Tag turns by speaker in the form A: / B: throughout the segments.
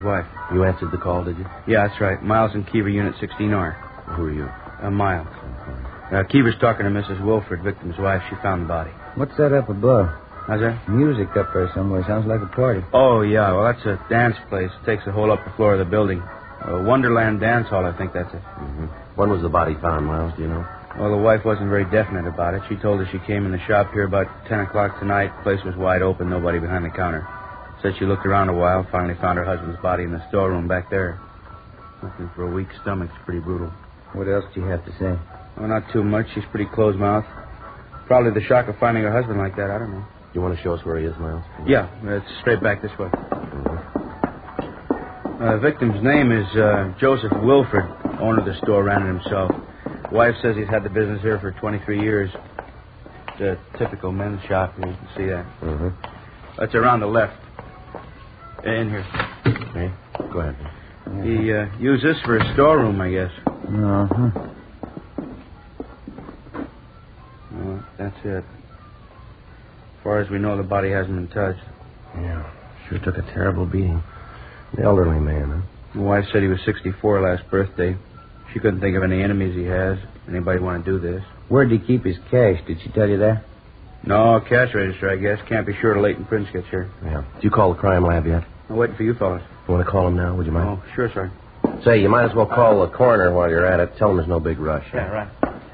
A: Wife.
B: You answered the call, did you?
A: Yeah, that's right. Miles and Keever, Unit 16R.
B: Who are you?
A: Miles. Keever's talking to Mrs. Wilford, victim's wife. She found the body.
C: What's that up above?
A: How's that?
C: Music up there somewhere. Sounds like a party.
A: Oh, yeah. Well, that's a dance place. Takes the whole upper floor of the building. Wonderland Dance Hall, I think that's it.
B: Mm-hmm. When was the body found, Miles? Do you know?
A: Well, the wife wasn't very definite about it. She told us she came in the shop here about 10 o'clock tonight. The place was wide open, nobody behind the counter. Said she looked around a while, finally found her husband's body in the storeroom back there. Looking for a weak stomach. It's pretty brutal.
C: What else do you have to say?
A: Well, not too much. She's pretty closed-mouthed. Probably the shock of finding her husband like that. I don't know.
B: You want to show us where he is, Miles?
A: Yeah, it's straight back this way. The victim's name is Joseph Wilford. Owner of the store, ran it himself. Wife says he's had the business here for 23 years. It's a typical men's shop. You can see that.
B: Mm-hmm.
A: That's around the left. In here.
B: Okay, go ahead.
A: He used this for a storeroom, I guess.
C: Uh-huh.
A: Well, that's it. As far as we know, the body hasn't been touched.
B: Yeah, sure took a terrible beating. An elderly man, huh?
A: My wife said he was 64 last birthday. She couldn't think of any enemies he has. Anybody want to do this?
C: Where'd he keep his cash? Did she tell you that?
A: No, cash register, I guess. Can't be sure till Leighton Prince gets here.
B: Yeah. Did you call the crime lab yet?
A: I'm waiting for you fellas.
B: You want to call him now? Would you mind?
A: Oh, sure, sir.
B: Say, you might as well call the coroner while you're at it. Tell him there's no big rush.
A: Yeah, right.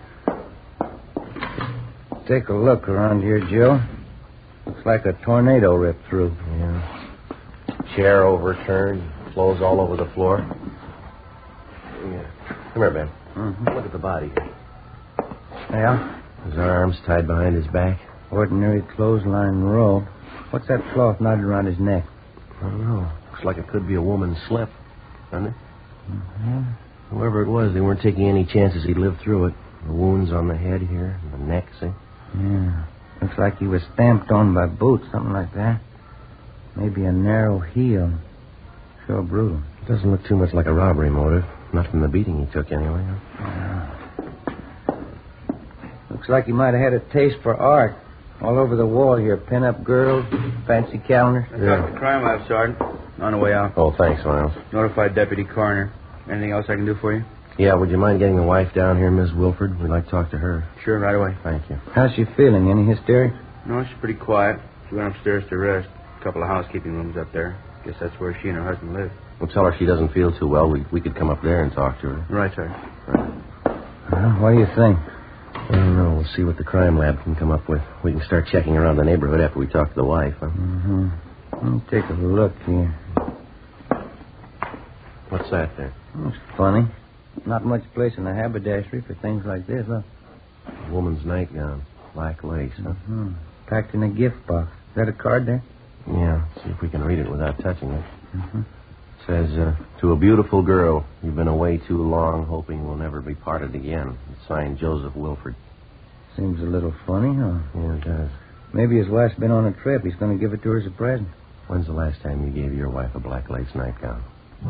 C: Take a look around here, Joe. Looks like a tornado ripped through.
B: Yeah. Chair overturned. Clothes all over the floor. Yeah. Come here, Ben.
C: Mm-hmm.
B: Look at the body.
C: Yeah?
B: His arms tied behind his back.
C: Ordinary clothesline robe. What's that cloth knotted around his neck?
B: I don't know. Looks like it could be a woman's slip, doesn't it?
C: Mm-hmm.
B: Whoever it was, they weren't taking any chances he'd live through it. The wounds on the head here, and the neck, see?
C: Yeah. Looks like he was stamped on by boots, something like that. Maybe a narrow heel. Sure brutal.
B: Doesn't look too much like a robbery motive. Not from the beating he took, anyway.
C: Looks like he might have had a taste for art. All over the wall here. Pin-up girls, fancy calendars.
A: I talked to the crime lab, Sergeant. On the way out.
B: Oh, thanks, Miles.
A: Notified Deputy Coroner. Anything else I can do for you?
B: Yeah, would you mind getting the wife down here, Miss Wilford? We'd like to talk to her.
A: Sure, right away.
B: Thank you.
C: How's she feeling? Any hysteria?
A: No, she's pretty quiet. She went upstairs to rest. A couple of housekeeping rooms up there. Guess that's where she and her husband live.
B: We'll tell her she doesn't feel too well. We could come up there and talk to her.
A: Right, sir.
C: Well, what do you think?
B: I don't know. We'll see what the crime lab can come up with. We can start checking around the neighborhood after we talk to the wife, huh?
C: Mm-hmm. Let me take a look here.
B: What's that there?
C: It's funny. Not much place in the haberdashery for things like this, huh?
B: A woman's nightgown. Black lace, huh?
C: Mm-hmm. Packed in a gift box. Is that a card there?
B: Yeah. See if we can read it without touching it.
C: Mm-hmm.
B: It says, to a beautiful girl, you've been away too long, hoping we'll never be parted again. It's signed Joseph Wilford.
C: Seems a little funny, huh?
B: Yeah, it does.
C: Maybe his wife's been on a trip. He's going to give it to her as a present.
B: When's the last time you gave your wife a black lace nightgown?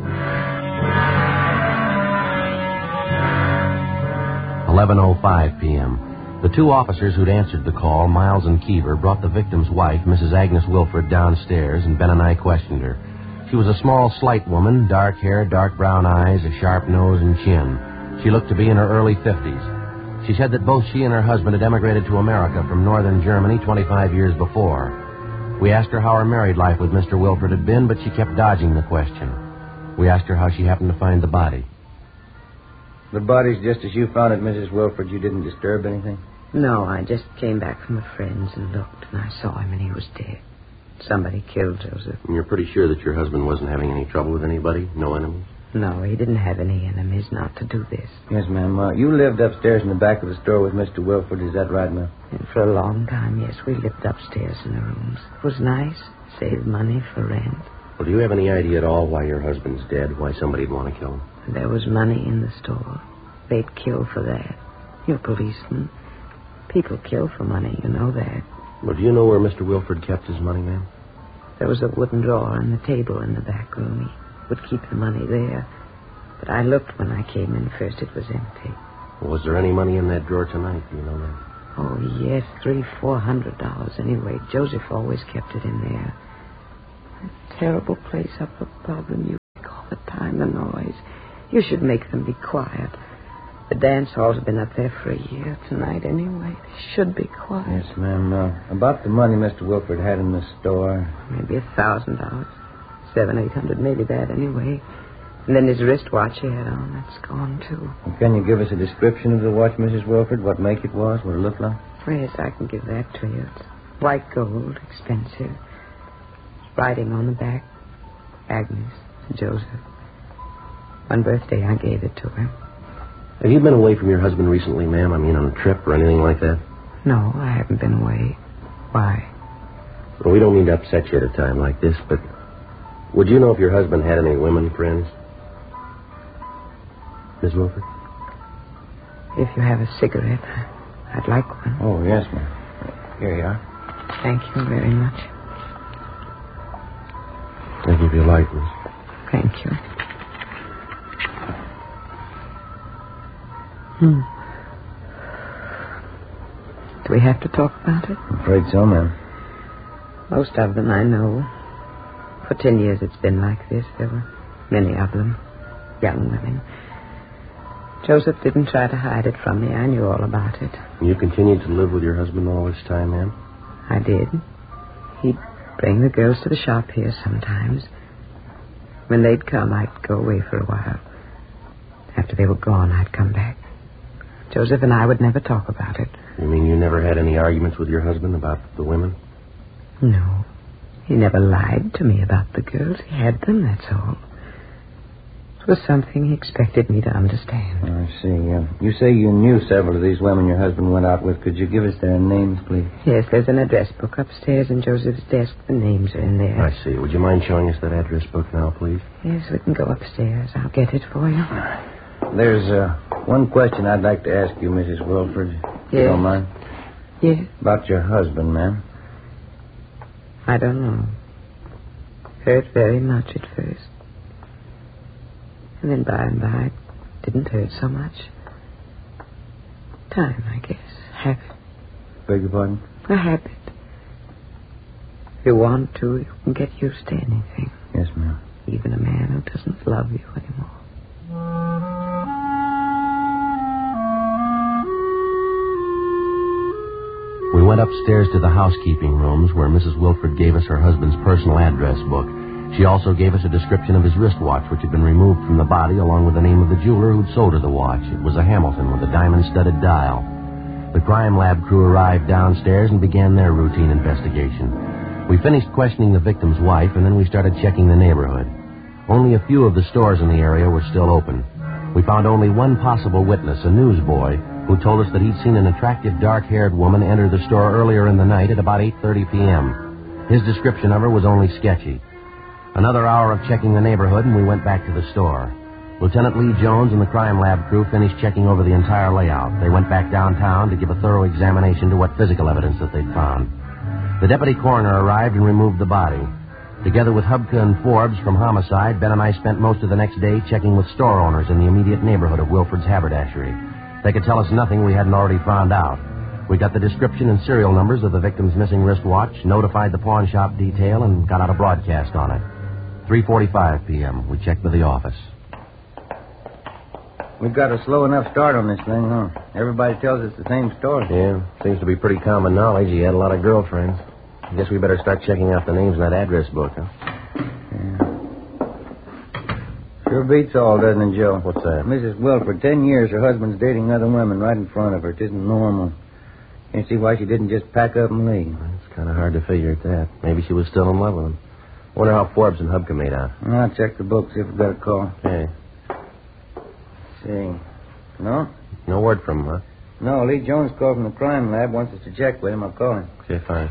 D: 11:05 p.m. The two officers who'd answered the call, Miles and Keever, brought the victim's wife, Mrs. Agnes Wilford, downstairs, and Ben and I questioned her. She was a small, slight woman, dark hair, dark brown eyes, a sharp nose and chin. She looked to be in her early 50s. She said that both she and her husband had emigrated to America from northern Germany 25 years before. We asked her how her married life with Mr. Wilford had been, but she kept dodging the question. We asked her how she happened to find the body.
C: The body's just as you found it, Mrs. Wilford. You didn't disturb anything?
E: No, I just came back from a friend's and looked, and I saw him, and he was dead. Somebody killed Joseph.
B: And you're pretty sure that your husband wasn't having any trouble with anybody? No enemies?
E: No, he didn't have any enemies not to do this.
C: Yes, ma'am. You lived upstairs in the back of the store with Mr. Wilford. Is that right, ma'am?
E: And for a long time, yes, we lived upstairs in the rooms. It was nice. Saved money for rent.
B: Well, do you have any idea at all why your husband's dead? Why somebody'd want to kill him?
E: There was money in the store. They'd kill for that. You're policemen. People kill for money, you know that.
B: Well, do you know where Mr. Wilford kept his money, ma'am?
E: There was a wooden drawer on the table in the back room. He would keep the money there. But I looked when I came in first. It was empty.
B: Well, was there any money in that drawer tonight? Do you know that?
E: Oh, yes, $300-400 anyway. Joseph always kept it in there. A terrible place up above, and you the noise. You should make them be quiet. The dance halls have been up there for a year tonight anyway. They should be quiet.
C: Yes, ma'am. About the money Mr. Wilford had in the store.
E: Maybe $1,000. $700-800, maybe that anyway. And then his wristwatch he had on, that's gone too.
C: And can you give us a description of the watch, Mrs. Wilford? What make it was? What it looked like?
E: Yes, I can give that to you. It's white gold, expensive. Writing on the back, Agnes, Joseph. One birthday I gave it to her.
B: Have you been away from your husband recently, ma'am? I mean, on a trip or anything like that?
E: No, I haven't been away. Why?
B: Well, we don't mean to upset you at a time like this, but would you know if your husband had any women friends? Miss Wilford?
E: If you have a cigarette, I'd like one.
C: Oh, yes, ma'am. Here you are.
E: Thank you very much.
B: Thank you for your light, miss.
E: Thank you. Do we have to talk about it?
C: I'm afraid so, ma'am.
E: Most of them I know. For 10 years it's been like this. There were many of them. Young women. Joseph didn't try to hide it from me. I knew all about it.
B: You continued to live with your husband all this time, ma'am?
E: I did. He'd bring the girls to the shop here sometimes. When they'd come, I'd go away for a while. After they were gone, I'd come back. Joseph and I would never talk about it.
B: You mean you never had any arguments with your husband about the women?
E: No. He never lied to me about the girls. He had them, that's all. It was something he expected me to understand.
C: I see. You say you knew several of these women your husband went out with. Could you give us their names, please?
E: Yes, there's an address book upstairs in Joseph's desk. The names are in there.
B: I see. Would you mind showing us that address book now, please?
E: Yes, we can go upstairs. I'll get it for you.
C: There's one question I'd like to ask you, Mrs. Wilford. If you don't mind.
E: Yes?
C: About your husband, ma'am.
E: I don't know. Hurt very much at first. And then by and by, it didn't hurt so much. Time, I guess. Habit.
C: Beg your pardon?
E: A habit. If you want to, you can get used to anything.
C: Yes, ma'am.
E: Even a man who doesn't love you anymore.
D: We went upstairs to the housekeeping rooms where Mrs. Wilford gave us her husband's personal address book. She also gave us a description of his wristwatch, which had been removed from the body, along with the name of the jeweler who'd sold her the watch. It was a Hamilton with a diamond-studded dial. The crime lab crew arrived downstairs and began their routine investigation. We finished questioning the victim's wife, and then we started checking the neighborhood. Only a few of the stores in the area were still open. We found only one possible witness, a newsboy, who told us that he'd seen an attractive dark-haired woman enter the store earlier in the night at about 8:30 p.m. His description of her was only sketchy. Another hour of checking the neighborhood, and we went back to the store. Lieutenant Lee Jones and the crime lab crew finished checking over the entire layout. They went back downtown to give a thorough examination to what physical evidence that they'd found. The deputy coroner arrived and removed the body. Together with Hubka and Forbes from Homicide, Ben and I spent most of the next day checking with store owners in the immediate neighborhood of Wilford's haberdashery. They could tell us nothing we hadn't already found out. We got the description and serial numbers of the victim's missing wristwatch, notified the pawn shop detail, and got out a broadcast on it. 3:45 p.m. We checked with the office.
C: We've got a slow enough start on this thing, huh? Everybody tells us the same story.
B: Yeah, seems to be pretty common knowledge. He had a lot of girlfriends. I guess we better start checking out the names in that address book, huh?
C: Yeah. Sure beats all, doesn't it, Joe?
B: What's that?
C: Mrs. Wilford, 10 years, her husband's dating other women right in front of her. It isn't normal. Can't see why she didn't just pack up and leave.
B: It's kind of hard to figure at that. Maybe she was still in love with him. Wonder how Forbes and Hubka made out.
C: I'll check the book, see if we've got a call.
B: Hey.
C: See. No?
B: No word from him, huh?
C: No, Lee Jones called from the crime lab. Wants us to check with him. I'll call him.
B: Okay, fine.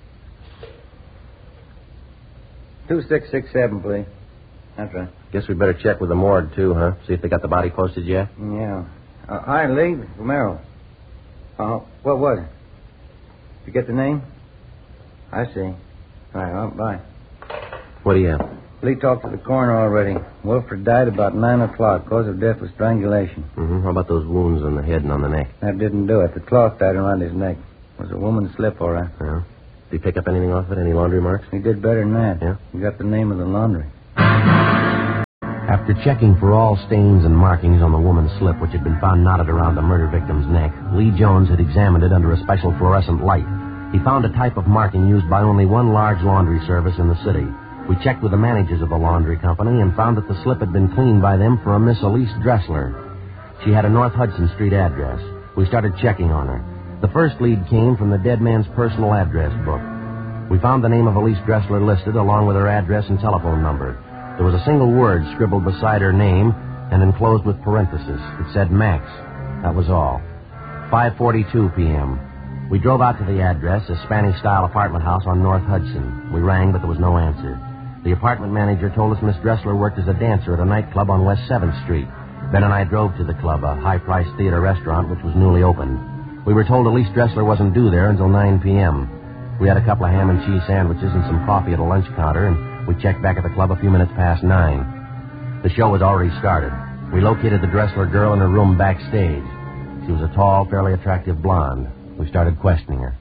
C: 2667, please. That's right.
B: Guess we better check with the morgue, too, huh? See if they got the body posted yet?
C: Yeah. Hi, Lee. Romero. What was it? Did you get the name? I see. All right, bye.
B: What do you have?
C: Lee talked to the coroner already. Wilford died about 9 o'clock. Cause of death was strangulation.
B: Mm-hmm. How about those wounds on the head and on the neck?
C: That didn't do it. The cloth tied around his neck. It was a woman's slip, all right.
B: Yeah. Did he pick up anything off it? Any laundry marks?
C: He did better than that.
B: Yeah?
C: He got the name of the laundry.
D: After checking for all stains and markings on the woman's slip, which had been found knotted around the murder victim's neck, Lee Jones had examined it under a special fluorescent light. He found a type of marking used by only one large laundry service in the city. We checked with the managers of the laundry company and found that the slip had been cleaned by them for a Miss Elise Dressler. She had a North Hudson Street address. We started checking on her. The first lead came from the dead man's personal address book. We found the name of Elise Dressler listed along with her address and telephone number. There was a single word scribbled beside her name and enclosed with parentheses. It said Max. That was all. 5:42 p.m. We drove out to the address, a Spanish-style apartment house on North Hudson. We rang, but there was no answer. The apartment manager told us Miss Dressler worked as a dancer at a nightclub on West 7th Street. Ben and I drove to the club, a high-priced theater restaurant which was newly opened. We were told Elise Dressler wasn't due there until 9 p.m. We had a couple of ham and cheese sandwiches and some coffee at a lunch counter, and we checked back at the club a few minutes past 9. The show had already started. We located the Dressler girl in her room backstage. She was a tall, fairly attractive blonde. We started questioning her.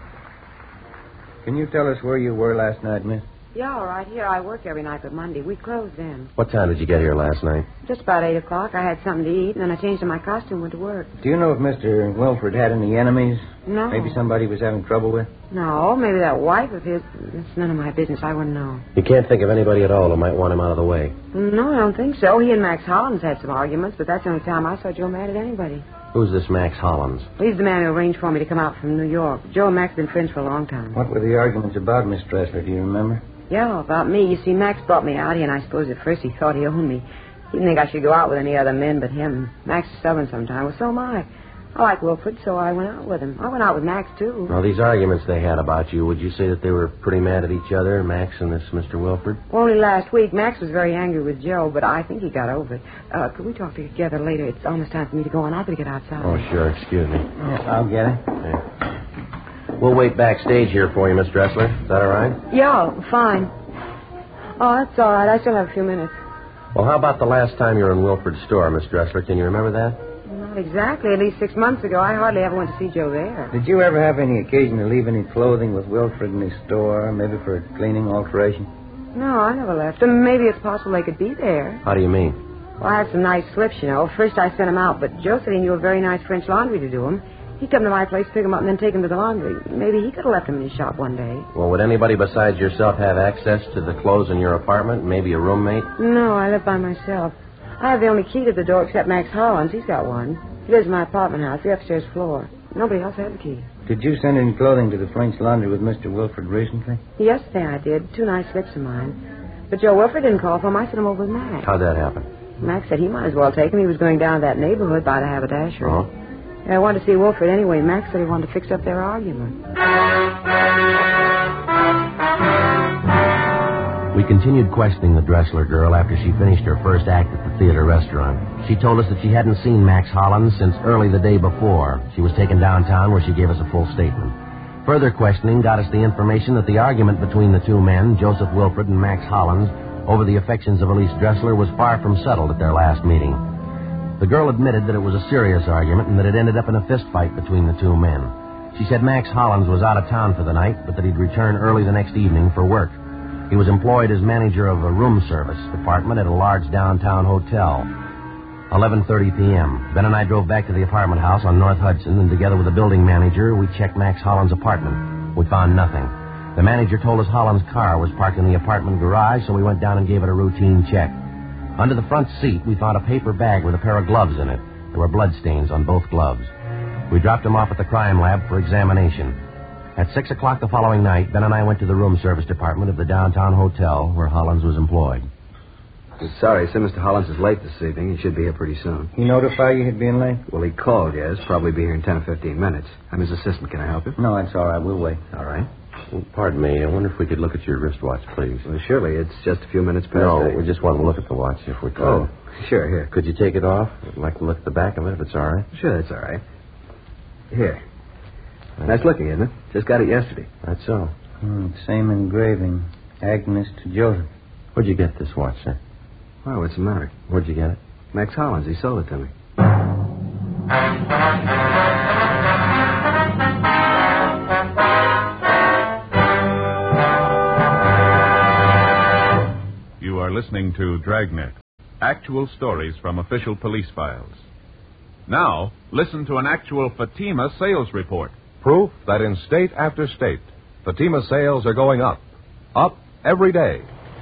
C: Can you tell us where you were last night, miss?
E: Yeah, all right. Here I work every night but Monday. We close then.
B: What time did you get here last night?
E: Just about 8 o'clock. I had something to eat, and then I changed in my costume and went to work.
C: Do you know if Mr. Wilford had any enemies?
E: No.
C: Maybe somebody he was having trouble with?
E: No, maybe that wife of his. It's none of my business. I wouldn't know.
B: You can't think of anybody at all who might want him out of the way.
E: No, I don't think so. He and Max Hollins had some arguments, but that's the only time I saw Joe mad at anybody.
B: Who's this Max Hollins?
E: He's the man who arranged for me to come out from New York. Joe and Max have been friends for a long time.
C: What were the arguments about, Miss Dressler? Do you remember?
E: Yeah, about me. You see, Max brought me out here, and I suppose at first he thought he owned me. He didn't think I should go out with any other men but him. Max is stubborn sometimes. Well, so am I. I like Wilford, so I went out with him. I went out with Max, too.
B: Well, these arguments they had about you, would you say that they were pretty mad at each other, Max and this Mr. Wilford?
E: Only last week, Max was very angry with Joe, but I think he got over it. Could we talk together later? It's almost time for me to go, and I better get outside.
B: Oh, sure. Excuse me.
C: I'll get it.
B: Okay. We'll wait backstage here for you, Miss Dressler. Is that all right?
E: Yeah, fine. Oh, that's all right. I still have a few minutes.
B: Well, how about the last time you were in Wilford's store, Miss Dressler? Can you remember that?
E: Not exactly. At least 6 months ago. I hardly ever went to see Joe there.
C: Did you ever have any occasion to leave any clothing with Wilford in his store, maybe for a cleaning alteration?
E: No, I never left them. Maybe it's possible they could be there.
B: How do you mean?
E: Well, I had some nice slips, you know. First I sent them out, but Joe said he knew a very nice French laundry to do them. He'd come to my place, pick them up, and then take them to the laundry. Maybe he could have left them in his shop one day.
B: Well, would anybody besides yourself have access to the clothes in your apartment? Maybe a roommate?
E: No, I live by myself. I have the only key to the door except Max Hollins. He's got one. He lives in my apartment house, the upstairs floor. Nobody else had the key.
C: Did you send any clothing to the French laundry with Mr. Wilford recently?
E: Yesterday I did. 2 nice slips of mine. But Joe Wilford didn't call for them. I sent them over with Max.
B: How'd that happen?
E: Max said he might as well take them. He was going down to that neighborhood by the haberdashery.
B: Oh?
E: I wanted to see Wilford anyway. Max said he wanted to fix up their argument.
D: We continued questioning the Dressler girl after she finished her first act at the theater restaurant. She told us that she hadn't seen Max Hollins since early the day before. She was taken downtown where she gave us a full statement. Further questioning got us the information that the argument between the two men, Joseph Wilford and Max Hollins, over the affections of Elise Dressler was far from settled at their last meeting. The girl admitted that it was a serious argument and that it ended up in a fist fight between the two men. She said Max Hollins was out of town for the night, but that he'd return early the next evening for work. He was employed as manager of a room service department at a large downtown hotel. 11:30 p.m. Ben and I drove back to the apartment house on North Hudson, and together with the building manager, we checked Max Hollins' apartment. We found nothing. The manager told us Hollins' car was parked in the apartment garage, so we went down and gave it a routine check. Under the front seat, we found a paper bag with a pair of gloves in it. There were bloodstains on both gloves. We dropped them off at the crime lab for examination. At 6 o'clock the following night, Ben and I went to the room service department of the downtown hotel where Hollins was employed.
A: Sorry, sir. Mr. Hollins is late this evening. He should be here pretty soon.
C: He notified you he'd be in late?
A: Well, he called, yes. Probably be here in 10 or 15 minutes. I'm his assistant. Can I help you?
C: No, that's all right. We'll wait.
A: All right.
B: Well, pardon me. I wonder if we could look at your wristwatch, please.
A: Well, surely. It's just a few minutes past
B: No,
A: 8.
B: we just want to look at the watch if we could.
A: Oh, sure. Here.
B: Could you take it off? I'd like to look at the back of it if it's all right.
A: Sure, that's all right. Here. Nice looking, isn't it? Just got it yesterday.
B: That's so.
C: Same engraving. Agnes to Joseph.
B: Where'd you get this watch, sir?
A: Well, what's the matter?
B: Where'd you get it?
A: Max Hollins. He sold it to me.
F: You are listening to Dragnet. actual stories from official police files. Now, listen to an actual Fatima sales report.
G: Proof that in state after state, Fatima sales are going up. Up every day.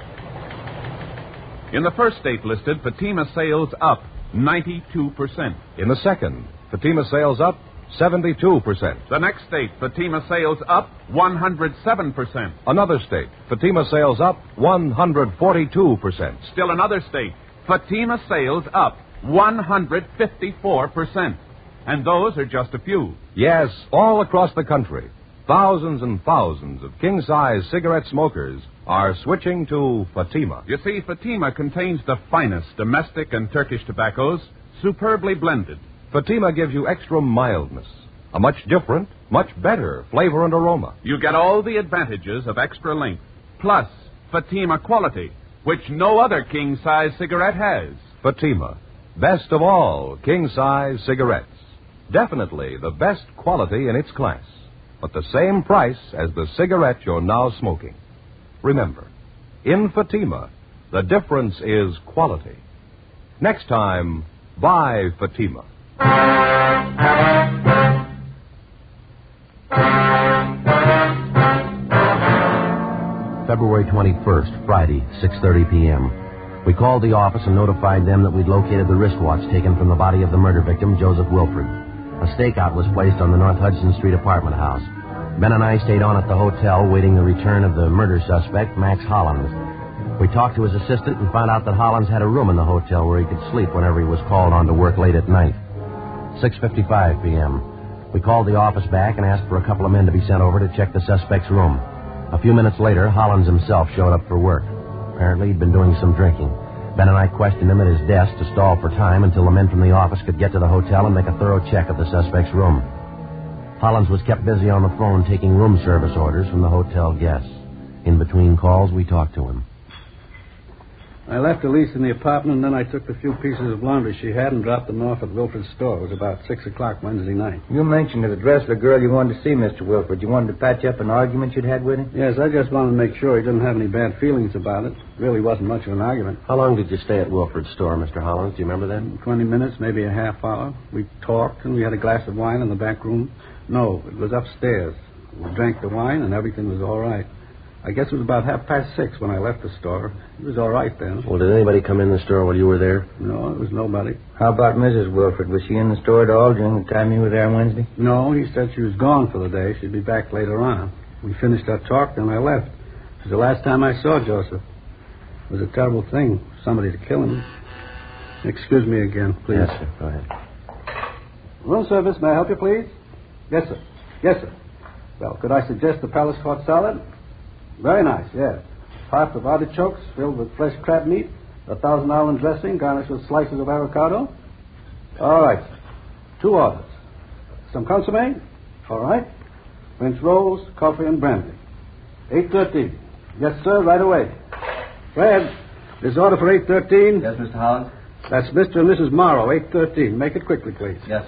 F: In the first state listed, Fatima sales up 92%.
G: In the second, Fatima sales up 72%.
F: The next state, Fatima sales up 107%.
G: Another state, Fatima sales up 142%.
F: Still another state, Fatima sales up 154%. And those are just a few.
G: Yes, all across the country, thousands and thousands of king-size cigarette smokers are switching to Fatima.
F: You see, Fatima contains the finest domestic and Turkish tobaccos, superbly blended.
G: Fatima gives you extra mildness, a much different, much better flavor and aroma.
F: You get all the advantages of extra length, plus Fatima quality, which no other king-size cigarette has.
G: Fatima, best of all king-size cigarettes. Definitely the best quality in its class, but the same price as the cigarette you're now smoking. Remember, in Fatima, the difference is quality. Next time, buy Fatima.
D: February 21st, Friday, 6:30 p.m. We called the office and notified them that we'd located the wristwatch taken from the body of the murder victim, Joseph Wilford. A stakeout was placed on the North Hudson Street apartment house. Ben and I stayed on at the hotel waiting the return of the murder suspect, Max Hollins. We talked to his assistant and found out that Hollins had a room in the hotel where he could sleep whenever he was called on to work late at night. 6:55 p.m. We called the office back and asked for a couple of men to be sent over to check the suspect's room. A few minutes later, Hollins himself showed up for work. Apparently, he'd been doing some drinking. Ben and I questioned him at his desk to stall for time until the men from the office could get to the hotel and make a thorough check of the suspect's room. Hollins was kept busy on the phone taking room service orders from the hotel guests. In between calls, we talked to him.
H: I left Elise in the apartment, and then I took the few pieces of laundry she had and dropped them off at Wilford's store. It was about 6 o'clock Wednesday night.
C: You mentioned to the Dressler girl you wanted to see Mr. Wilford. You wanted to patch up an argument you'd had with him?
H: Yes, I just wanted to make sure he didn't have any bad feelings about it. Really wasn't much of an argument.
D: How long did you stay at Wilford's store, Mr. Hollins? Do you remember that?
H: 20 minutes, maybe a half hour. We talked, and we had a glass of wine in the back room. No, it was upstairs. We drank the wine, and everything was all right. I guess it was about 6:30 when I left the store. It was all right then.
D: Well, did anybody come in the store while you were there?
H: No, it was nobody.
C: How about Mrs. Wilford? Was she in the store at all during the time you were there on Wednesday?
H: No, he said she was gone for the day. She'd be back later on. We finished our talk, then I left. It was the last time I saw Joseph. It was a terrible thing, somebody to kill him. Excuse me again, please.
D: Yes, sir. Go ahead.
H: Room service, may I help you, please? Yes, sir. Yes, sir. Well, could I suggest the Palace Court salad? Very nice, yes. Half of artichokes filled with fresh crab meat, a Thousand Island dressing garnished with slices of avocado. All right, sir. 2 orders. Some consomme? All right. French rolls, coffee, and brandy. 8:13. Yes, sir, right away. Fred, this order for 8:13.
I: Yes, Mr. Hollins?
H: That's Mr. and Mrs. Morrow, 8:13. Make it quickly, please.
I: Yes.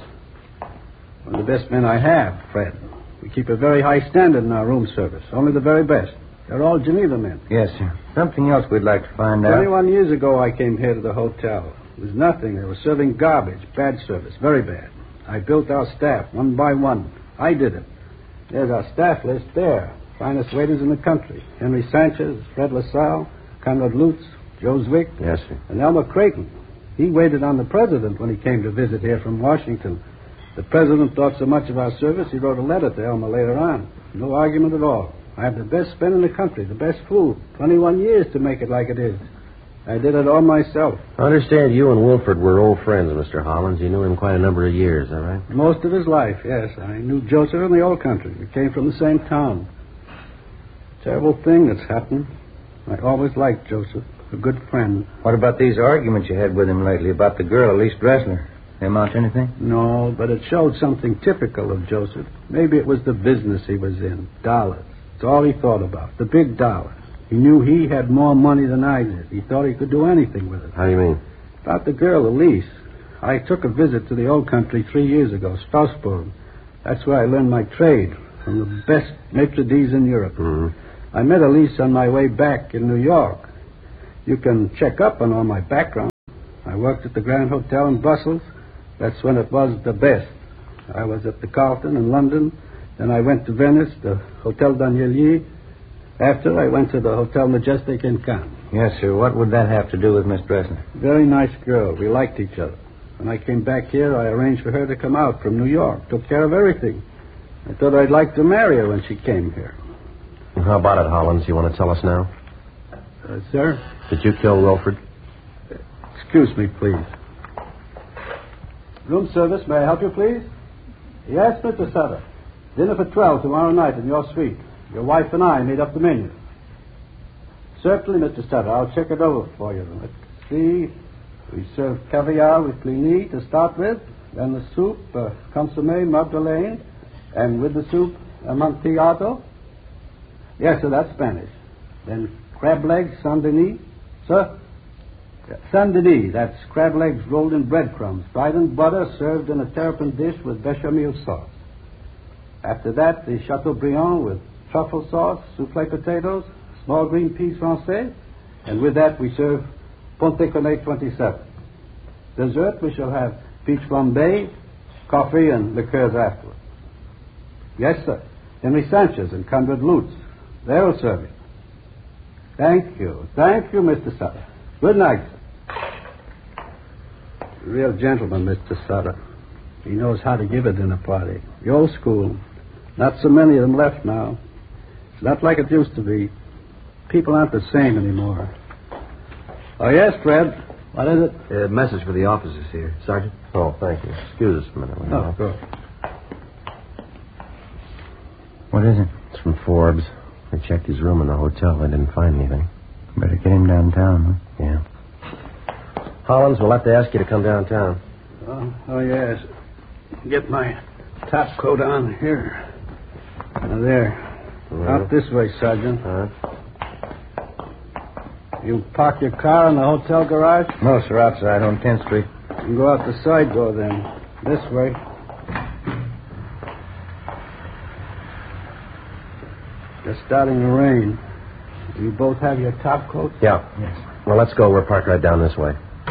H: One of the best men I have, Fred. We keep a very high standard in our room service. Only the very best. They're all Geneva men.
C: Yes, sir. Something else we'd like to find out.
H: 21 years ago, I came here to the hotel. It was nothing. They were serving garbage. Bad service. Very bad. I built our staff one by one. I did it. There's our staff list there. Finest waiters in the country. Henry Sanchez, Fred LaSalle, Conrad Lutz, Joe Zwick,
D: Yes, sir.
H: and Elmer Creighton. He waited on the president when he came to visit here from Washington. The president thought so much of our service, he wrote a letter to Elmer later on. No argument at all. I have the best men in the country, the best food. 21 years to make it like it is. I did it all myself.
D: I understand you and Wilford were old friends, Mr. Hollins. You knew him quite a number of years, is that right?
H: Most of his life, yes. I knew Joseph in the old country. We came from the same town. Terrible thing that's happened. I always liked Joseph, a good friend.
C: What about these arguments you had with him lately about the girl, Elise Dressler? They amount to anything?
H: No, but it showed something typical of Joseph. Maybe it was the business he was in. Dollars. It's all he thought about. The big dollars. He knew he had more money than I did. He thought he could do anything with it.
D: How do you mean?
H: About the girl, Elise. I took a visit to the old country 3 years ago, Strasbourg. That's where I learned my trade, from the best maitre d's in Europe.
D: Mm-hmm.
H: I met Elise on my way back in New York. You can check up on all my background. I worked at the Grand Hotel in Brussels. That's when it was the best. I was at the Carlton in London. Then I went to Venice, the Hotel Danielier. After, I went to the Hotel Majestic in Cannes.
C: Yes, sir. What would that have to do with Miss Dressner?
H: Very nice girl. We liked each other. When I came back here, I arranged for her to come out from New York. Took care of everything. I thought I'd like to marry her when she came here.
D: How about it, Hollins? You want to tell us now?
H: Sir?
D: Did you kill Wilford?
H: Excuse me, please. Room service, may I help you, please? Yes, Mr. Sutter. Dinner for 12 tomorrow night in your suite. Your wife and I made up the menu. Certainly, Mr. Sutter. I'll check it over for you. Let's see. We serve caviar with blini to start with. Then the soup, consommé Magdalene. And with the soup, Amontillado. Yes, sir, that's Spanish. Then crab legs, Saint-Denis. Sir? Saint-Denis, that's crab legs rolled in breadcrumbs, fried in butter, served in a terrapin dish with bechamel sauce. After that, the Chateaubriand with truffle sauce, soufflé potatoes, small green peas français, and with that we serve Ponte Cornet 27. Dessert, we shall have peach flambé, coffee, and liqueurs afterwards. Yes, sir. Henry Sanchez and Conrad Lutz. They'll serve it. Thank you. Thank you, Mr. Sutter. Good night, sir. Real gentleman, Mr. Sutter. He knows how to give a dinner party. The old school. Not so many of them left now. It's not like it used to be. People aren't the same anymore. Oh, yes, Fred. What is it?
A: A message for the officers here. Sergeant?
B: Oh, thank you. Excuse us a minute. will you?
H: Oh, good.
C: What is it?
D: It's from Forbes. They checked his room in the hotel. They didn't find anything.
C: Better get him downtown, huh?
D: Yeah. Hollins, we'll have to ask you to come downtown.
H: Oh, yes. Get my top coat on here. There. Out this way, Sergeant. You park your car in the hotel garage?
C: No, sir, outside on 10th Street.
H: You can go out the side door then. This way. It's starting to rain. Do you both have your top coats?
D: Yeah.
C: Yes.
D: Well, let's go. We're parked right down this way.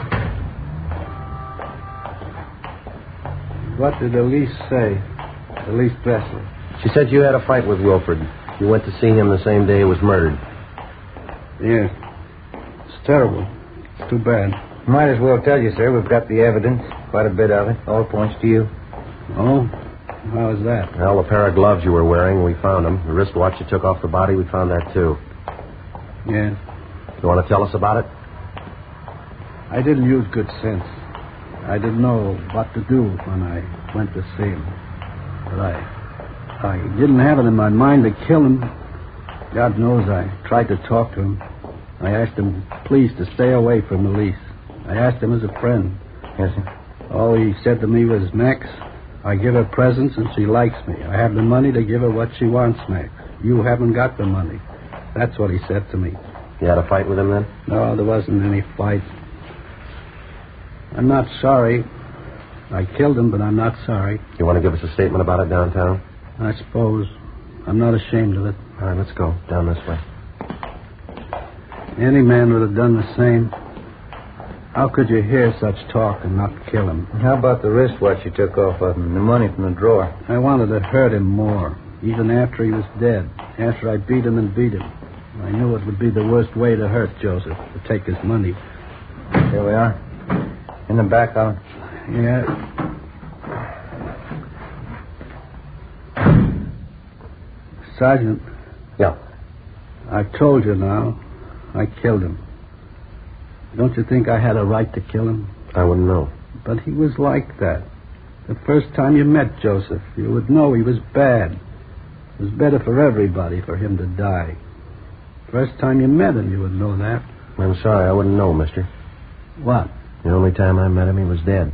H: What did Elise say? Elise Dressler.
D: She said you had a fight with Wilford. You went to see him the same day he was murdered.
H: Yeah. It's terrible. It's too bad.
C: Might as well tell you, sir. We've got the evidence. Quite a bit of it. All points to you.
H: Oh? How is that?
D: Well, the pair of gloves you were wearing, we found them. The wristwatch you took off the body, we found that, too.
H: Yeah.
D: You want to tell us about it?
H: I didn't use good sense. I didn't know what to do when I went to see him. But I didn't have it in my mind to kill him. God knows I tried to talk to him. I asked him, please, to stay away from Elise. I asked him as a friend.
C: Yes, sir.
H: All he said to me was, Max, I give her presents and she likes me. I have the money to give her what she wants, Max. You haven't got the money. That's what he said to me.
D: You had a fight with him then?
H: No, there wasn't any fight. I'm not sorry. I killed him, but I'm not sorry.
D: You want to give us a statement about it downtown?
H: I suppose. I'm not ashamed of it.
D: All right, let's go. Down this way.
H: Any man would have done the same. How could you hear such talk and not kill him?
C: How about the wristwatch you took off of him and the money from the drawer?
H: I wanted to hurt him more, even after he was dead, after I beat him and beat him. I knew it would be the worst way to hurt Joseph, to take his money.
C: Here we are. In the back, Alan.
H: Yeah. Sergeant.
D: Yeah.
H: I've told you now. I killed him. Don't you think I had a right to kill him?
D: I wouldn't know.
H: But he was like that. The first time you met Joseph, you would know he was bad. It was better for everybody for him to die. First time you met him, you would know that.
D: I'm sorry, I wouldn't know, mister.
H: What?
D: The only time I met him, he was dead.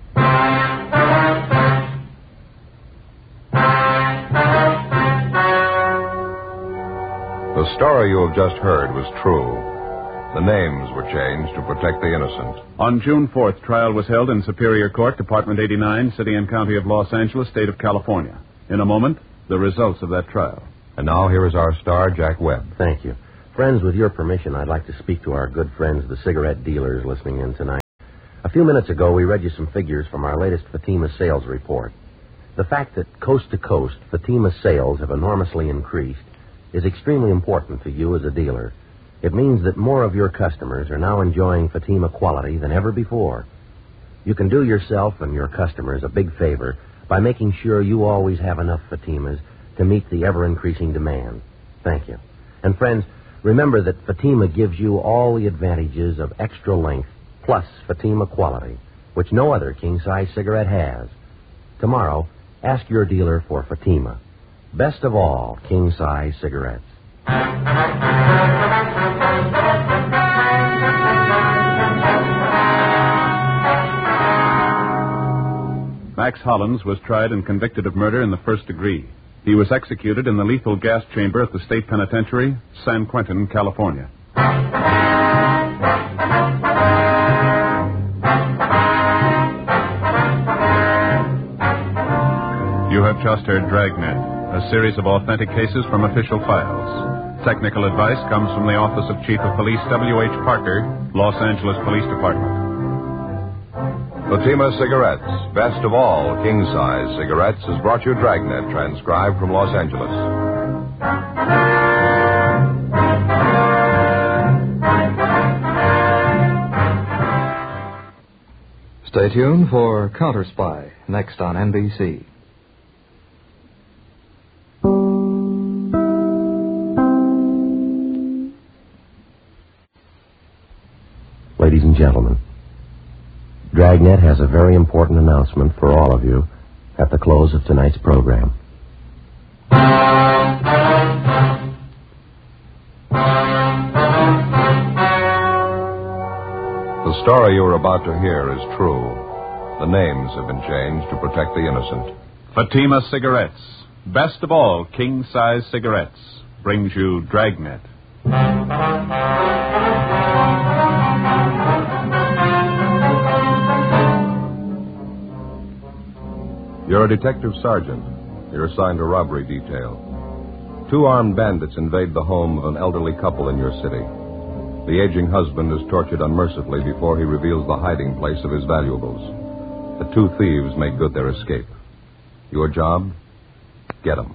G: The story you have just heard was true. The names were changed to protect the innocent.
F: On June 4th, trial was held in Superior Court, Department 89, City and County of Los Angeles, State of California. In a moment, the results of that trial.
G: And now here is our star, Jack Webb.
D: Thank you. Friends, with your permission, I'd like to speak to our good friends, the cigarette dealers listening in tonight. A few minutes ago, we read you some figures from our latest Fatima sales report. The fact that coast to coast, Fatima sales have enormously increased is extremely important to you as a dealer. It means that more of your customers are now enjoying Fatima quality than ever before. You can do yourself and your customers a big favor by making sure you always have enough Fatimas to meet the ever-increasing demand. Thank you. And friends, remember that Fatima gives you all the advantages of extra length plus Fatima quality, which no other king-size cigarette has. Tomorrow, ask your dealer for Fatima. Best of all, king-size cigarettes.
F: Max Hollins was tried and convicted of murder in the first degree. He was executed in the lethal gas chamber at the state penitentiary, San Quentin, California. You have just heard Dragnet, a series of authentic cases from official files. Technical advice comes from the Office of Chief of Police W.H. Parker, Los Angeles Police Department.
G: Fatima Cigarettes, best of all king-size cigarettes, has brought you Dragnet, transcribed from Los Angeles.
I: Stay tuned for Counter Spy, next on NBC.
D: Ladies and gentlemen, Dragnet has a very important announcement for all of you at the close of tonight's program.
G: The story you are about to hear is true. The names have been changed to protect the innocent.
F: Fatima Cigarettes, best of all king-size cigarettes, brings you Dragnet.
G: You're a detective sergeant. You're assigned to robbery detail. 2 armed bandits invade the home of an elderly couple in your city. The aging husband is tortured unmercifully before he reveals the hiding place of his valuables. The 2 thieves make good their escape. Your job? Get them.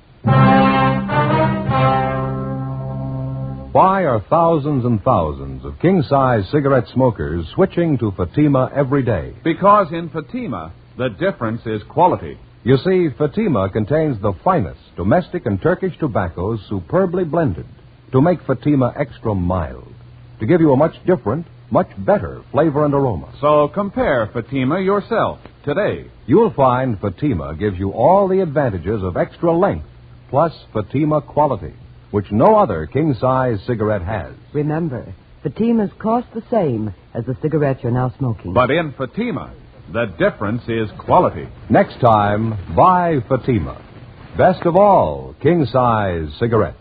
G: Why are thousands and thousands of king-size cigarette smokers switching to Fatima every day?
F: Because in Fatima, the difference is quality.
G: You see, Fatima contains the finest domestic and Turkish tobaccos superbly blended to make Fatima extra mild, to give you a much different, much better flavor and aroma.
F: So compare Fatima yourself today.
G: You'll find Fatima gives you all the advantages of extra length plus Fatima quality, which no other king-size cigarette has.
J: Remember, Fatimas cost the same as the cigarette you're now smoking.
F: But in Fatima, the difference is quality.
G: Next time, buy Fatima. Best of all king-size cigarettes.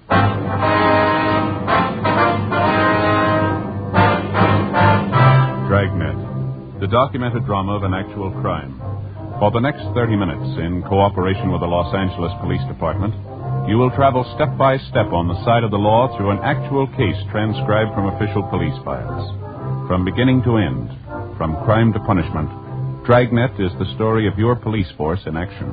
F: Dragnet, the documented drama of an actual crime. For the next 30 minutes, in cooperation with the Los Angeles Police Department, you will travel step by step on the side of the law through an actual case transcribed from official police files. From beginning to end, from crime to punishment, Dragnet is the story of your police force in action.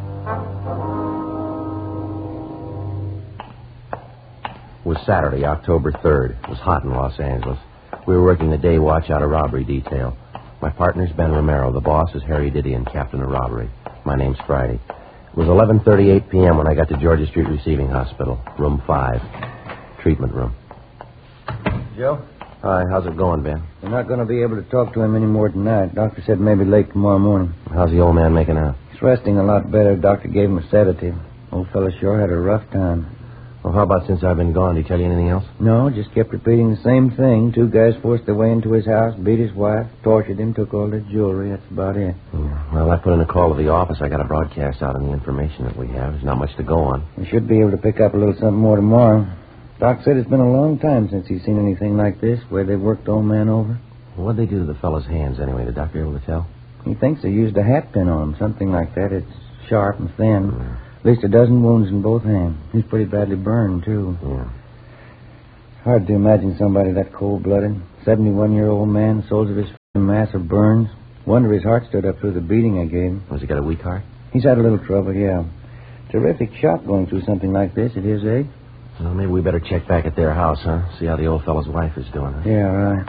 D: It was Saturday, October 3rd. It was hot in Los Angeles. We were working the day watch out of robbery detail. My partner's Ben Romero. The boss is Harry Didion, captain of robbery. My name's Friday. It was 11:38 p.m. when I got to Georgia Street Receiving Hospital, room 5, treatment room.
C: Joe?
D: Hi, how's it going, Ben?
C: We're not going to be able to talk to him any more tonight. Doctor said maybe late tomorrow morning.
D: How's the old man making out?
C: He's resting a lot better. Doctor gave him a sedative. Old fella sure had a rough time.
D: Well, how about since I've been gone? Did he tell you anything else?
C: No, just kept repeating the same thing. 2 guys forced their way into his house, beat his wife, tortured him, took all their jewelry. That's about it.
D: Yeah. Well, I put in a call to the office. I got a broadcast out on the information that we have. There's not much to go on.
C: We should be able to pick up a little something more tomorrow. Doc said it's been a long time since he's seen anything like this, where they've worked the old man over.
D: Well, what'd they do to the fellow's hands, anyway? The doctor able to tell?
C: He thinks they used a hat pin on him, something like that. It's sharp and thin. Yeah. At least a dozen wounds in both hands. He's pretty badly burned, too.
D: Yeah.
C: Hard to imagine somebody that cold-blooded. 71-year-old man, soles of his A massive burns. Wonder his heart stood up through the beating I gave him.
D: Has he got a weak heart?
C: He's had a little trouble, yeah. Terrific shock going through something like this at his age.
D: Well, maybe we better check back at their house, huh? See how the old fellow's wife is doing, huh?
C: Yeah, right.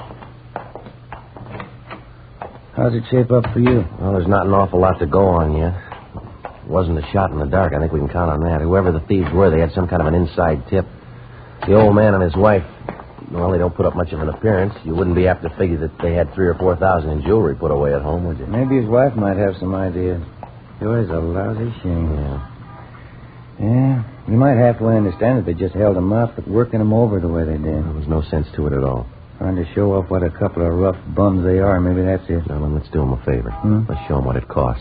C: How's it shape up for you?
D: Well, there's not an awful lot to go on yet. It wasn't a shot in the dark. I think we can count on that. Whoever the thieves were, they had some kind of an inside tip. The old man and his wife, well, they don't put up much of an appearance. You wouldn't be apt to figure that they had $3,000 or $4,000 in jewelry put away at home, would you?
C: Maybe his wife might have some idea. Sure is a lousy shame. Yeah, you might halfway understand that they just held him up, but working him over the way they did.
D: There was no sense to it at all.
C: Trying to show off what a couple of rough bums they are. Maybe that's it.
D: Well, then let's do them a favor. Let's show them what it costs.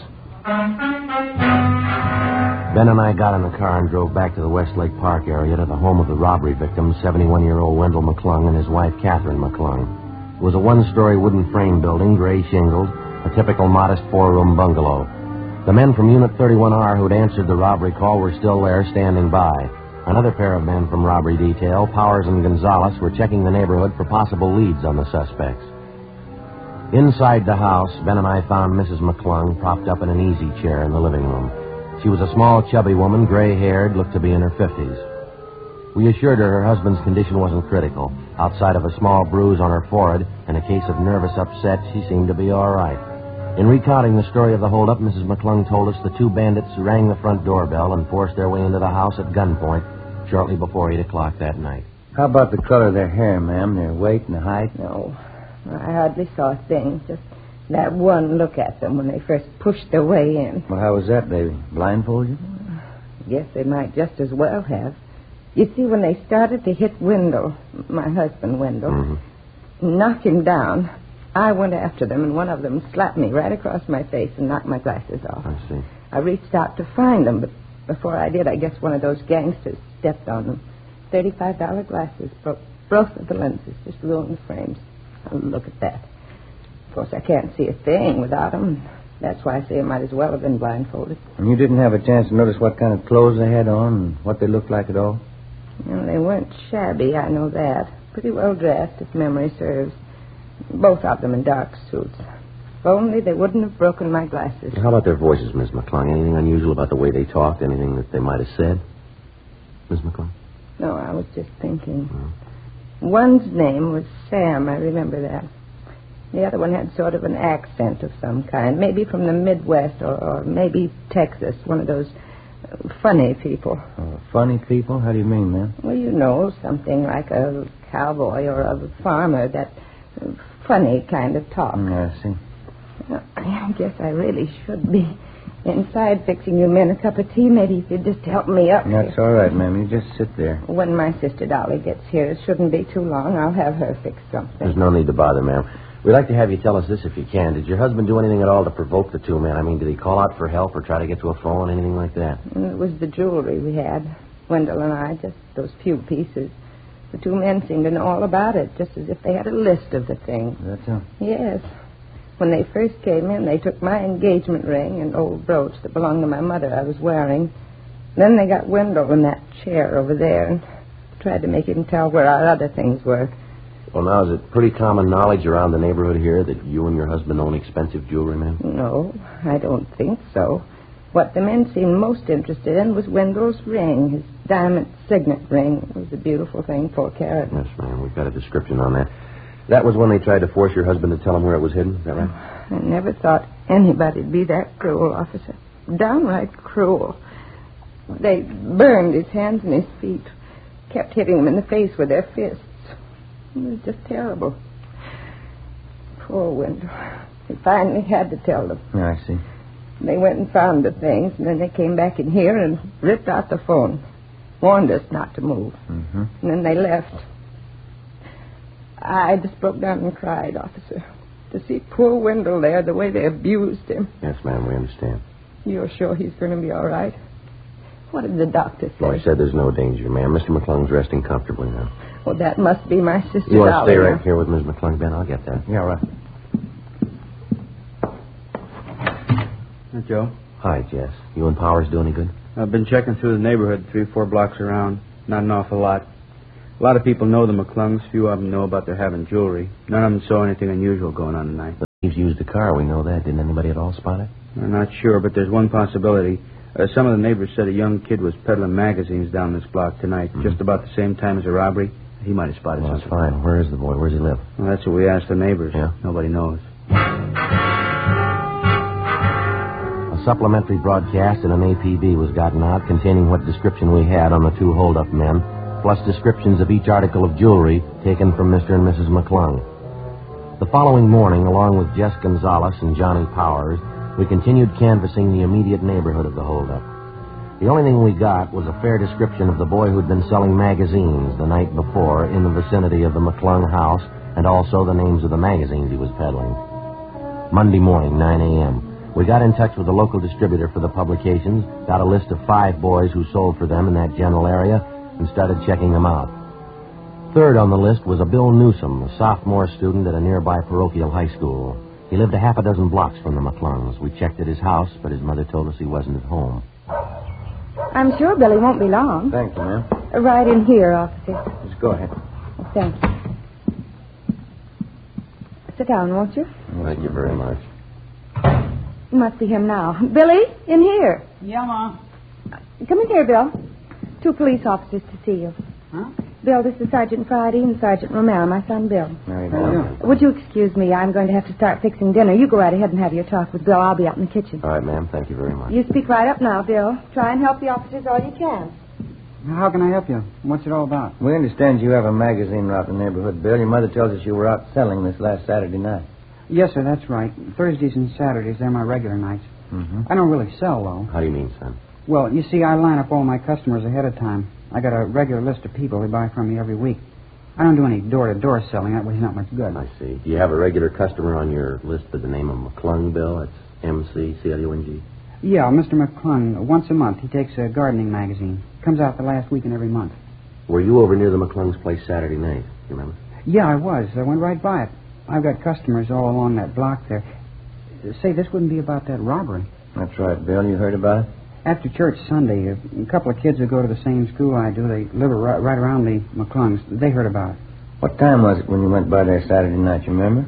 D: Ben and I got in the car and drove back to the Westlake Park area to the home of the robbery victim, 71-year-old Wendell McClung, and his wife, Catherine McClung. It was a one-story wooden frame building, gray shingled, a typical modest four-room bungalow. The men from Unit 31R who'd answered the robbery call were still there, standing by. Another pair of men from robbery detail, Powers and Gonzalez, were checking the neighborhood for possible leads on the suspects. Inside the house, Ben and I found Mrs. McClung propped up in an easy chair in the living room. She was a small, chubby woman, gray-haired, looked to be in her 50s. We assured her husband's condition wasn't critical. Outside of a small bruise on her forehead and a case of nervous upset, she seemed to be all right. In recounting the story of the holdup, Mrs. McClung told us the two bandits rang the front doorbell and forced their way into the house at gunpoint shortly before 8 o'clock that night.
C: How about the color of their hair, ma'am? Their weight and the height?
K: No, I hardly saw a thing. Just that one look at them when they first pushed their way in.
C: Well, how was that, baby? Blindfolded?
K: I guess they might just as well have. You see, when they started to hit Wendell, my husband Wendell, knock him down, I went after them, and one of them slapped me right across my face and knocked my glasses off.
D: I see.
K: I reached out to find them, but before I did, I guess one of those gangsters stepped on them. $35 glasses, broke both of the lenses, just ruined the frames. Oh, look at that. Of course, I can't see a thing without them. That's why I say I might as well have been blindfolded.
C: And you didn't have a chance to notice what kind of clothes they had on and what they looked like at all?
K: Well, they weren't shabby, I know that. Pretty well dressed, if memory serves. Both of them in dark suits. If only they wouldn't have broken my glasses.
D: How about their voices, Miss McClung? Anything unusual about the way they talked? Anything that they might have said? Miss McClung?
K: No, I was just thinking. One's name was Sam, I remember that. The other one had sort of an accent of some kind, maybe from the Midwest or maybe Texas, one of those funny people.
C: Funny people? How do you mean, ma'am?
K: Well, you know, something like a cowboy or a farmer, that funny kind of talk.
C: I see.
K: Well, I guess I really should be inside fixing you men a cup of tea. Maybe if you'd just help me up.
C: That's all right, ma'am. You just sit there.
K: When my sister Dolly gets here, it shouldn't be too long. I'll have her fix something.
D: There's no need to bother, ma'am. We'd like to have you tell us this if you can. Did your husband do anything at all to provoke the two men? I mean, did he call out for help or try to get to a phone, anything like that?
K: It was the jewelry we had, Wendell and I, just those few pieces. The two men seemed to know all about it, just as if they had a list of the things.
C: That's so?
K: Yes. When they first came in, they took my engagement ring and old brooch that belonged to my mother I was wearing. Then they got Wendell in that chair over there and tried to make him tell where our other things were.
D: Well, now, is it pretty common knowledge around the neighborhood here that you and your husband own expensive jewelry, ma'am?
K: No, I don't think so. What the men seemed most interested in was Wendell's ring, his diamond signet ring. It was a beautiful thing, 4 carat.
D: Yes, ma'am. We've got a description on that. That was when they tried to force your husband to tell them where it was hidden, is that right?
K: I never thought anybody'd be that cruel, officer. Downright cruel. They burned his hands and his feet, kept hitting him in the face with their fists. It was just terrible. Poor Wendell. He finally had to tell them.
C: I see.
K: They went and found the things, and then they came back in here and ripped out the phone. Warned us not to move. And then they left. I just broke down and cried, officer. To see poor Wendell there, the way they abused him.
D: Yes, ma'am, we understand.
K: You're sure he's going to be all right? What did the doctor say?
D: Well, he said there's no danger, ma'am. Mr. McClung's resting comfortably now.
K: Well, that must be my sister
D: You want to
K: Dolly.
D: stay right here with Ms. McClung, Ben? I'll get that.
C: Yeah, right.
A: Joe?
D: Hi, Jess. You and Powers do any good?
A: I've been checking through the neighborhood 3 or 4 blocks around. Not an awful lot. A lot of people know the McClungs. Few of them know about their having jewelry. None of them saw anything unusual going on tonight.
D: used the car. We know that. Didn't anybody at all spot it?
A: I'm not sure, but there's one possibility. Some of the neighbors said a young kid was peddling magazines down this block tonight, just about the same time as the robbery. He might have spotted something.
D: That's fine. Where is the boy? Where does he live?
A: Well, that's what we asked the neighbors.
D: Yeah?
A: Nobody knows.
D: A supplementary broadcast in an APB was gotten out containing what description we had on the two hold-up men, plus descriptions of each article of jewelry taken from Mr. and Mrs. McClung. The following morning, along with Jess Gonzalez and Johnny Powers, we continued canvassing the immediate neighborhood of the hold-up. The only thing we got was a fair description of the boy who'd been selling magazines the night before in the vicinity of the McClung house, and also the names of the magazines he was peddling. Monday morning, 9 a.m., we got in touch with the local distributor for the publications, got a list of 5 boys who sold for them in that general area, and started checking them out. Third on the list was a Bill Newsom, a sophomore student at a nearby parochial high school. He lived a half a dozen blocks from the McClungs. We checked at his house, but his mother told us he wasn't at home.
K: I'm sure Billy won't be long.
C: Thank you, ma'am.
K: Right in here, officer.
C: Just go ahead.
K: Thank you. Sit down, won't you?
D: Thank you very much.
K: You must see him now. Billy, in here.
L: Yeah, Ma.
K: Come in here, Bill. 2 police officers to see you.
L: Huh?
K: Bill, this is Sergeant Friday and Sergeant Romero, my son Bill.
C: Very good.
K: Would you excuse me? I'm going to have to start fixing dinner. You go right ahead and have your talk with Bill. I'll be out in the kitchen.
D: All right, ma'am. Thank you very much.
K: You speak right up now, Bill. Try and help the officers all you can.
L: How can I help you? What's it all about?
C: We understand you have a magazine out in the neighborhood, Bill. Your mother tells us you were out selling this last Saturday night.
L: Yes, sir, that's right. Thursdays and Saturdays, they're my regular nights.
C: Mm-hmm.
L: I don't really sell, though.
D: How do you mean, son?
L: Well, you see, I line up all my customers ahead of time. I got a regular list of people who buy from me every week. I don't do any door-to-door selling. That way's not much good.
D: I see. Do you have a regular customer on your list by the name of McClung, Bill? That's M-C-C-L-U-N-G.
L: Yeah, Mr. McClung. Once a month, he takes a gardening magazine. Comes out the last weekend every month.
D: Were you over near the McClung's place Saturday night? You remember?
L: Yeah, I was. I went right by it. I've got customers all along that block there. Say, this wouldn't be about that robbery.
C: That's right, Bill. You heard about it?
L: After church Sunday, a couple of kids who go to the same school I do, they live right around the McClungs. They heard about it.
C: What time was it when you went by there Saturday night, you remember?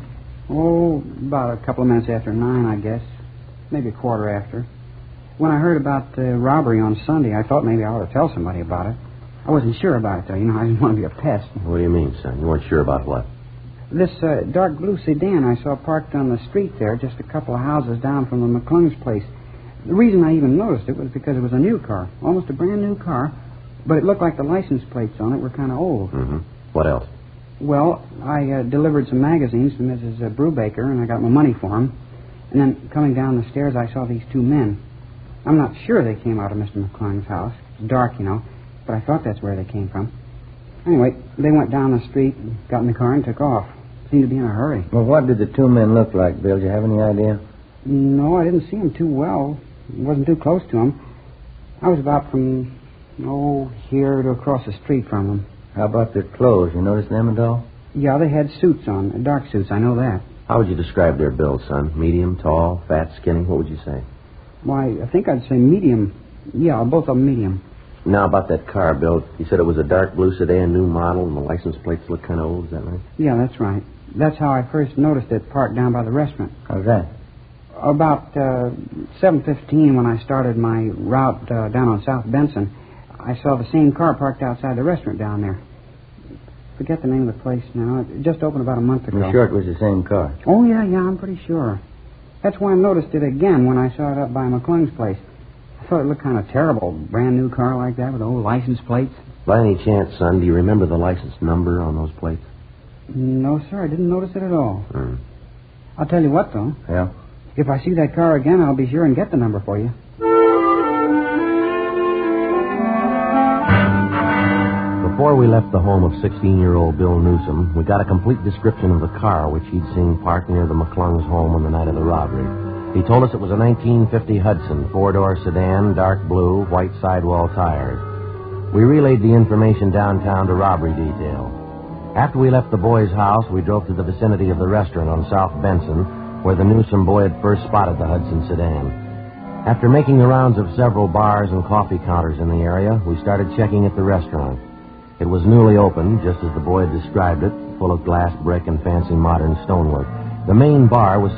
L: Oh, about a couple of minutes after 9, I guess. Maybe a quarter after. When I heard about the robbery on Sunday, I thought maybe I ought to tell somebody about it. I wasn't sure about it, though. You know, I didn't want to be a pest.
D: What do you mean, son? You weren't sure about what?
L: This dark blue sedan I saw parked on the street there, just a couple of houses down from the McClung's place. The reason I even noticed it was because it was a new car, almost a brand new car, but it looked like the license plates on it were kind of old.
D: Mm-hmm. What else?
L: Well, I delivered some magazines to Mrs. Brubaker, and I got my money for them. And then coming down the stairs, I saw these 2 men. I'm not sure they came out of Mr. McClung's house. It's dark, you know, but I thought that's where they came from. Anyway, they went down the street, and got in the car, and took off. Seemed to be in a hurry.
C: Well, what did the 2 men look like, Bill? Do you have any idea?
L: No, I didn't see them too well. Wasn't too close to them. I was about from, here to across the street from them.
C: How about their clothes? You notice them at all?
L: Yeah, they had suits on, dark suits, I know that.
D: How would you describe their build, son? Medium, tall, fat, skinny? What would you say?
L: Why, I think I'd say medium. Yeah, both of them medium.
D: Now, about that car, Bill, you said it was a dark blue sedan, new model, and the license plates look kind of old, is that right?
L: Yeah, that's right. That's how I first noticed it parked down by the restaurant.
C: How's that?
L: About 7:15 when I started my route down on South Benson, I saw the same car parked outside the restaurant down there. Forget the name of the place now. It just opened about a month ago.
C: You're sure it was the same car?
L: Oh, yeah, I'm pretty sure. That's why I noticed it again when I saw it up by McClung's place. I thought it looked kind of terrible. Brand new car like that with old license plates.
D: By any chance, son, do you remember the license number on those plates?
L: No, sir, I didn't notice it at all. I'll tell you what, though.
C: Yeah?
L: If I see that car again, I'll be sure and get the number for you.
D: Before we left the home of 16-year-old Bill Newsom, we got a complete description of the car which he'd seen parked near the McClung's home on the night of the robbery. He told us it was a 1950 Hudson, 4-door sedan, dark blue, white sidewall tires. We relayed the information downtown to robbery detail. After we left the boy's house, we drove to the vicinity of the restaurant on South Benson, where the Newsom boy had first spotted the Hudson sedan. After making the rounds of several bars and coffee counters in the area, we started checking at the restaurant. It was newly opened, just as the boy had described it, full of glass, brick, and fancy modern stonework. The main bar was